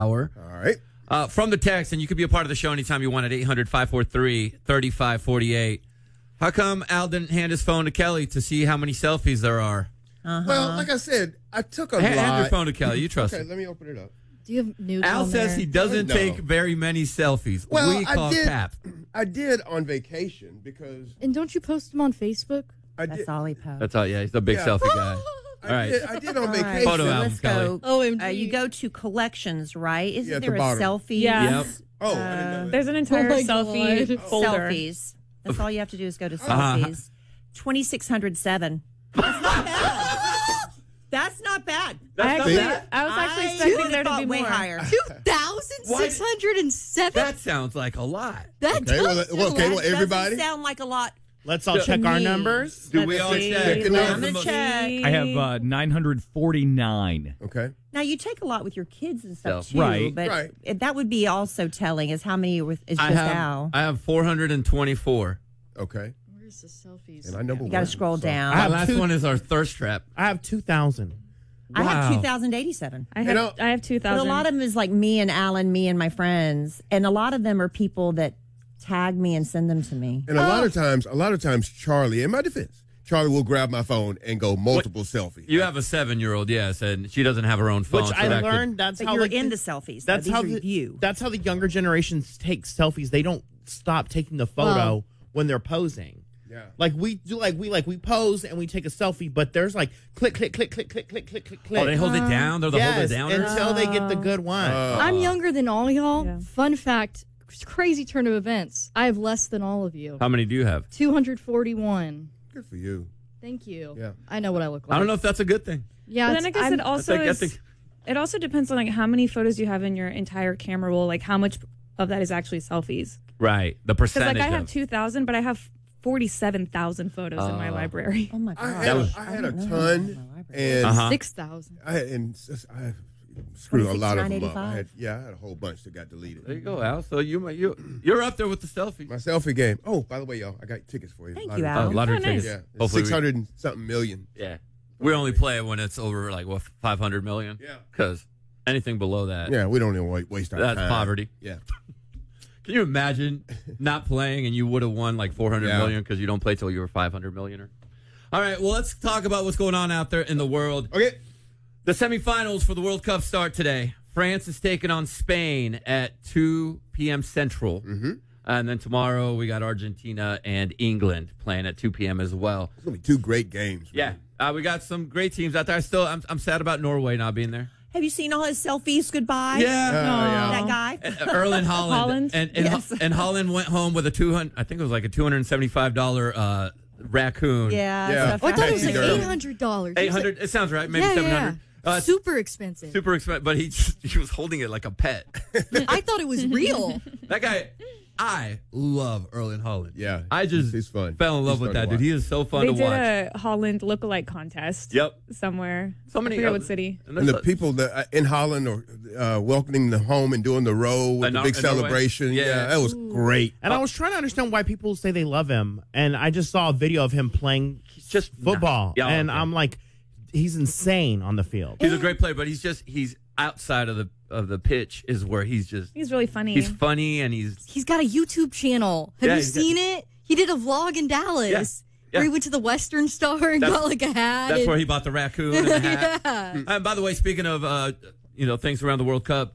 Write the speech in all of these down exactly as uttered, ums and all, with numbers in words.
hour. All right. Uh, from the text, and you could be a part of the show anytime you want at eight hundred, five four three, three five four eight. How come Al didn't hand his phone to Kelly to see how many selfies there are? Uh-huh. Well, like I said, I took a Hand, lot. hand your phone to Kelly. You trust Okay, him. let me open it up. Do you have nudes Al on says there? he doesn't No. take very many selfies. Well, we I call did. cap. I did on vacation because And don't you post them on Facebook? I That's did. all he posts. That's all. Yeah, he's a big Yeah. selfie guy. I All right. did. I did on All right, vacation. Photo so album, let's Kelly. go. O M G. Uh, you go to collections, right? Isn't Yeah, at the there a bottom. selfie? Yeah. Yep. Oh, I didn't know that. There's an entire Oh my selfie God. folder. Selfies. That's all you have to do is go to Uh-huh. selfies. twenty-six oh seven. That's not bad. That's not bad. I, That's not actually, bad. I was actually I expecting would've there to thought be way more. higher. two thousand six hundred seven? That sounds like a lot. That Okay, does well, sound well, okay, like- well, everybody. Doesn't sound like a lot. Let's all check our me. numbers. Do we Let's all see. check? Checking out. I'm gonna check. I have uh, nine hundred forty-nine. Okay. Now you take a lot with your kids and stuff Self. too, Right. but Right. it- that would be also telling is how many with is I just have, Al. I have four hundred twenty-four. Okay. Where's the selfies? And I number You got to one, scroll so- down. I My have last two- one is our thirst trap. I have two thousand. I have Wow. two thousand eighty-seven. I have, You know- I have two But thousand. a lot of them is like me and Alan, me and my friends, and a lot of them are people that tag me and send them to me. And a lot of times, a lot of times, Charlie, in my defense, Charlie will grab my phone and go multiple selfies. You have a seven-year-old, yes, and she doesn't have her own phone. Which so I that could- learned that's But how you're like, into the- selfies. That's though. how These are the, you. That's how the younger generations take selfies. They don't stop taking the photo Wow. when they're posing. Yeah. Like we do, like we like we pose and we take a selfie, but there's like click, click, click, click, click, click, click, click, click. Oh, they hold it down? They're the yes, hold it downers? until they get the good one. Uh, I'm younger than all y'all. Yeah. Fun fact, crazy turn of events. I have less than all of you. How many do you have? two hundred forty-one. Good for you. Thank you. Yeah. I know what I look like. I don't know if that's a good thing. Yeah, But then I it's- guess I'm- it also I think- I is, think- it also depends on like how many photos you have in your entire camera roll. Like how much of that is actually selfies. Right. The Because percentage like I have of- two thousand, but I have forty-seven thousand photos in my Oh. library. Oh my I god! had, was- I had a don't know. ton, and Uh-huh. six thousand. I had, and s- I screwed a lot of them up. I twenty-six, had, yeah, I had a whole bunch that got deleted. There you go, Al. So you, you, you're up there with the selfie. My selfie game. Oh, by the way, y'all, I got tickets for you. Thank Lottery you, Oh, Al. lottery Oh, nice. tickets. Yeah, Hopefully we- six hundred and something million. Yeah. We only play it when it's over like, what, five hundred million? Yeah. Because anything below that, Yeah, we don't even wa- waste our that's time. poverty. Yeah. Can you imagine not playing and you would have won like four hundred Yeah. million because you don't play till you were five hundred millionaire? All right, well, let's talk about what's going on out there in the world. Okay. The semifinals for the World Cup start today. France is taking on Spain at two p.m. Central. Mm-hmm. And then tomorrow we got Argentina and England playing at two p.m. as well. It's going to be two great games. Yeah, uh, we got some great teams out there. I still, I'm, I'm sad about Norway not being there. Have you seen all his selfies? Goodbye. Yeah. Uh, yeah. That guy. And, uh, Erling Holland. Holland? And, and, Yes. and Holland went home with a two hundred, I think it was like a two hundred seventy-five dollars uh, raccoon. Yeah. Yeah. stuff Oh, I thought it was like Taxi girl. eight hundred dollars. eight hundred, it sounds right, maybe Yeah, seven hundred. yeah. Uh, Super expensive. super expensive, but he just, he was holding it like a pet. I thought it was real. That guy, I love Erling Holland. Yeah, I just he's fun. fell in He's love with fun to that dude. watch. He is so fun They to did watch. a Holland lookalike contest. Yep. Somewhere. So many I forget uh, what city. And, And that's the people that uh, in Holland are uh, welcoming them home and doing the row with In the Nor- big in Norway? celebration. Yeah. Yeah, that was great. And I was trying to understand why people say they love him, and I just saw a video of him playing He's just football, Yeah, and okay. I'm like, he's insane on the field. He's a great player, but he's just he's outside of the of the pitch is where he's just He's really funny. he's funny and he's He's got a YouTube channel. Have Yeah, you he's got- seen it? He did a vlog in Dallas. Yeah, yeah. Where he went to the Western Star and That's- got like a hat. that's and- where he bought the raccoon and the hat. Yeah. And by the way, speaking of uh, you know things around the World Cup,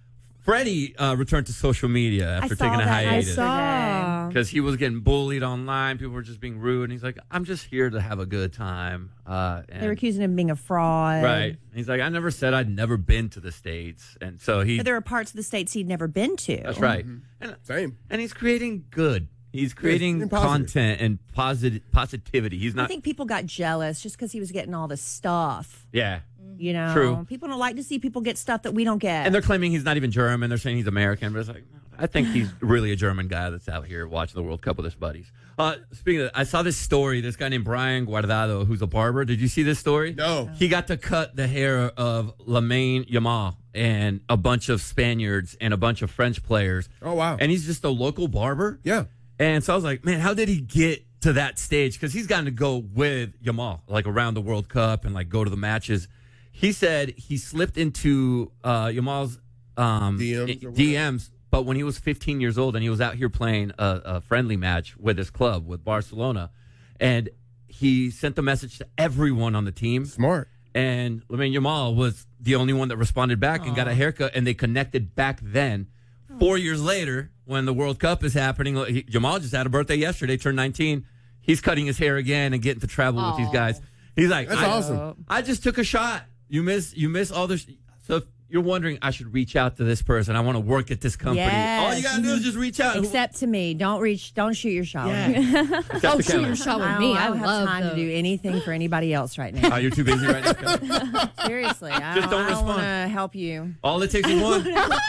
Freddie uh, returned to social media after I saw taking a that. I hiatus saw. because he was getting bullied online. People were just being rude, and he's like, "I'm just here to have a good time." Uh, and They were accusing him of being a fraud. right. He's like, "I never said I'd never been to the States," and so he. But there are parts of the states he'd never been to. That's right. And, Same. and he's creating good. He's creating and positive. content and positive positivity. He's I not. think people got jealous just because he was getting all this stuff. Yeah. You know, True. people don't like to see people get stuff that we don't get. And they're claiming he's not even German. They're saying he's American, but it's like, I think he's really a German guy that's out here watching the World Cup with his buddies. Uh, speaking of, I saw this story. This guy named Brian Guardado, who's a barber. Did you see this story? No. He got to cut the hair of Lamine Yamal and a bunch of Spaniards and a bunch of French players. Oh, wow. And he's just a local barber. Yeah. And so I was like, man, how did he get to that stage? Because he's gotten to go with Yamal, like around the World Cup and like go to the matches. He said he slipped into uh, Yamal's um, D Ms or i- whatever? D Ms. But when he was fifteen years old and he was out here playing a, a friendly match with his club with Barcelona, and he sent the message to everyone on the team. Smart. And Lamine Yamal was the only one that responded back and got a haircut, and they connected back then. Four years later, when the World Cup is happening, he, Jamal just had a birthday yesterday, turned nineteen. He's cutting his hair again and getting to travel with these guys. He's like, That's I, awesome. I just took a shot. You miss, you miss all this. So if you're wondering, I should reach out to this person. I want to work at this company. Yes. All you gotta do is just reach out. Except to me. Don't reach. Don't shoot your shot. with me. Except Oh, to shoot Kelly. your shot with I me. don't, I I don't have love time those. to do anything for anybody else right Oh, now. you're too busy right now. Kelly? Seriously, I Just don't I don't want respond. to help you. All it takes is one.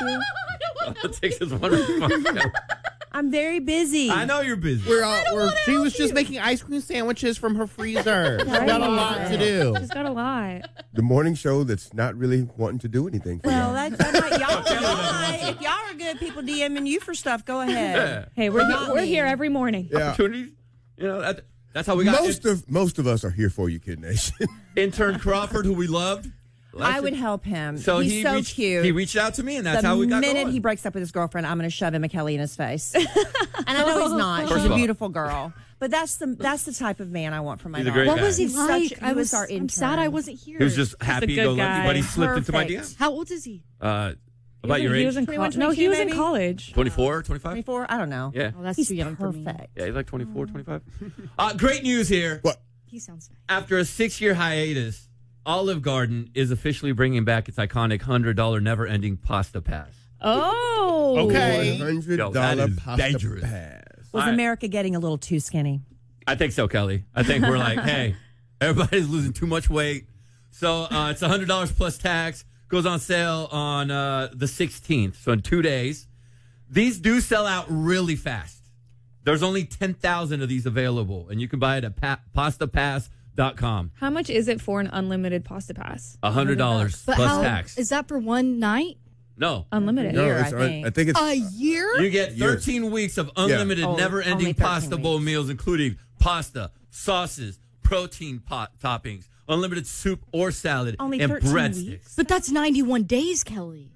All it takes is one response. Kelly. I'm very busy. I know you're busy. We're all, we're, she was just making ice cream sandwiches from her freezer. She's got a lot to do. She's got a lot. The morning show that's not really wanting to do anything for Well, y'all. that's that might, y'all. y'all if y'all are good people DMing you for stuff, go ahead. Hey, we're Not we're me. here every morning. Yeah. Opportunities. You know, that, that's how we got Most of most of us are here for you, Kid Nation. intern Crawford, who we loved. I would help him. So He's he so reached, cute. He reached out to me, and that's the how we got minute going. he breaks up with his girlfriend, I'm going to shove him a Kelly in his face. And I know he's not. First She's of a all- beautiful girl. But that's the that's the type of man I want for my He's a daughter. great What guy. was he He's like? such- he I was was. our I'm sad I intern. wasn't here. He was just happy good go lucky, guy. but he slipped into my D Perfect. Ms. How old is he? Uh, He about was your in- he age? was in twenty-one, college. No, he twenty-two was in maybe? college. twenty-four, twenty-five? twenty-four? I don't know. Yeah. Oh, that's He's too young for me. perfect. Yeah, he's like twenty-four, twenty-five. Uh, great news here. What? He sounds nice. After a six-year hiatus, Olive Garden is officially bringing back its iconic one hundred dollars never-ending pasta pass. Oh. Okay. One hundred Yo, that dollar is pasta dangerous. pass. Was I- America getting a little too skinny? I think so, Kelly. I think we're like, hey, everybody's losing too much weight. So uh, it's one hundred dollars plus tax. Goes on sale on uh, the sixteenth, so in two days. These do sell out really fast. There's only ten thousand of these available, and you can buy it at pa- pasta pass dot com. How much is it for an unlimited pasta pass? one hundred dollars But plus how tax. is that for one night? No. Unlimited. No, Year, it's, I I, think. I think it's A year? You get thirteen weeks of unlimited, Oh, never-ending only thirteen pasta bowl weeks. meals, including pasta, sauces, protein pot toppings, unlimited soup or salad, Only and thirteen breadsticks. weeks? But that's ninety-one days, Kelly.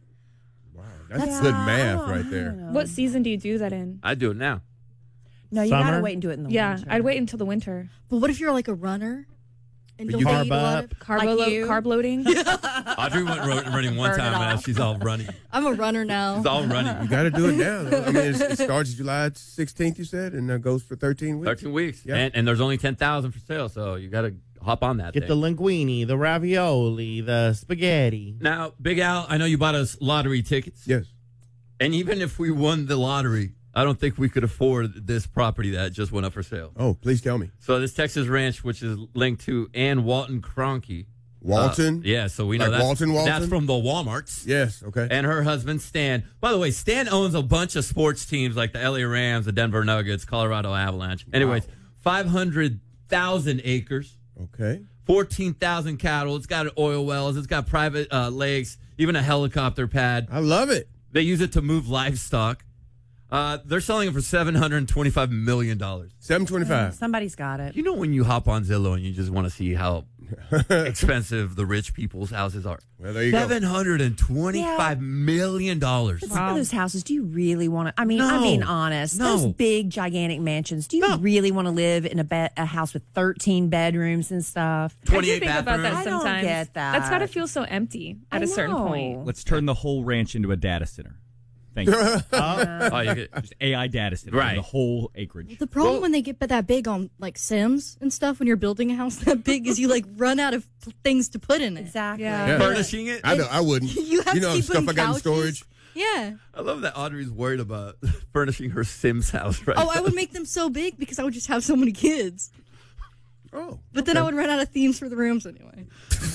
that's Yeah, good I math don't- right I there. don't know. What season do you do that in? I do it now. No, you Summer? gotta wait and do it in the Yeah, winter. I'd wait until the winter. But what if you're like a runner and But don't you eat a carb lot up. of? Carb, Like lo- you? carb loading. Audrey went ro- running one Burn it time, and now off. she's all running. I'm a runner now. She's all running. You got to do it now. Though. I mean, it's, it starts July sixteenth, you said, and uh, goes for thirteen weeks. thirteen weeks. Yeah. And, and there's only ten thousand for sale, so you got to hop on that Get the thing. linguine, the ravioli, the spaghetti. Now, Big Al, I know you bought us lottery tickets. Yes. And even if we won the lottery, I don't think we could afford this property that just went up for sale. Oh, please tell me. So this Texas ranch, which is linked to Ann Walton Cronky. Walton? Uh, yeah, so we know Like that's, Walton Walton? that's from the Walmarts. Yes, okay. And her husband, Stan. By the way, Stan owns a bunch of sports teams like the L A Rams, the Denver Nuggets, Colorado Avalanche. Anyways, five hundred thousand acres, Okay. fourteen thousand cattle. It's got oil wells. It's got private uh, lakes, even a helicopter pad. I love it. They use it to move livestock. Uh, they're selling it for seven hundred twenty-five million dollars. seven twenty-five. Somebody's got it. You know when you hop on Zillow and you just want to see how expensive the rich people's houses are? Well, there you go. Seven hundred and twenty-five million dollars. But some of those houses, do you really want to? I mean, I'm No. being honest. No. Those big, gigantic mansions, do you No. really want to live in a bed, a house with thirteen bedrooms and stuff? I do twenty-eight think about bathrooms. that I don't sometimes. get that. That's got to feel so empty at I a certain know. point. Let's turn the whole ranch into a data center. Thank you. Oh, you get, Just A I data center. Right. The whole acreage. The problem when they get that big on like Sims and stuff, when you're building a house that big, is you like run out of things to put in it. Exactly. Yeah. Yeah. furnishing it. I know. I wouldn't. You have you to know keep stuff I putting got in couches. storage. Yeah. I love that Audrey's worried about furnishing her Sims house right Oh, I now. would make them so big because I would just have so many kids. Oh. But then I would run out of themes for the rooms anyway.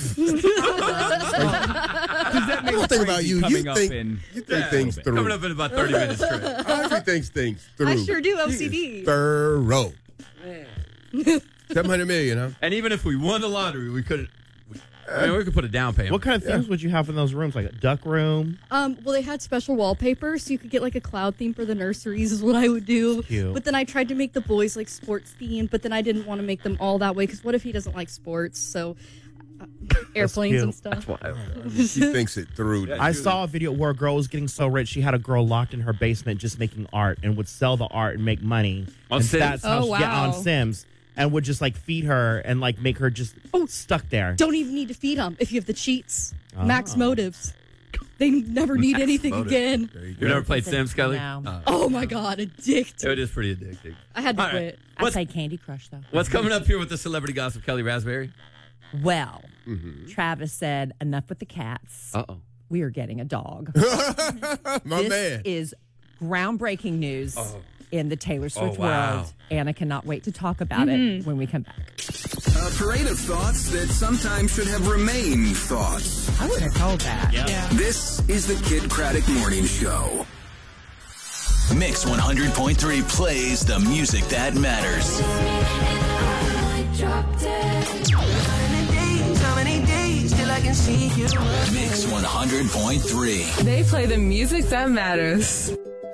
One thing about you, you coming up think, in- you think Yeah. things through. Coming up in about thirty minutes straight. Audrey thinks things through. I sure do, O C She D. is Thorough. Seven hundred million, huh? And even if we won the lottery, we could. I mean, we could put a down payment. What kind of things would you have in those rooms? Like a duck room? Um, well, they had special wallpaper, so you could get like a cloud theme for the nurseries is what I would do. Cute. But then I tried to make the boys like sports themed, but then I didn't want to make them all that way because what if he doesn't like sports? So airplanes and cute. stuff. She thinks it through. I saw a video where a girl was getting so rich, she had a girl locked in her basement just making art and would sell the art and make money. On and Sims? That's how Oh, she, yeah, on wow. Sims. And would just like feed her and like make her just oh stuck there. Don't even need to feed them if you have the cheats. Max motives. They never need anything motive. again. There you You go. never played Sims, Kelly? No. Uh, Oh my God, addicted. it is pretty addicting. I had to All right. quit. I What's, play Candy Crush though. what's coming up here with the celebrity gossip, Kelly Raspberry? Well, Travis said, enough with the cats. Uh oh. We are getting a dog. My this man. is groundbreaking news in the Taylor Swift Oh, wow. world. And I cannot wait to talk about it when we come back. A parade of thoughts that sometimes should have remained thoughts. I wouldn't have told that. This is the Kid Craddock Morning Show. Mix one hundred point three plays the music that matters. Mix one hundred point three. They play the music that matters.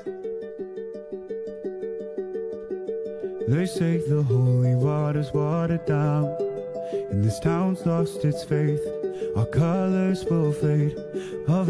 They say the holy water's watered down, and this town's lost its faith. Our colors will fade. Of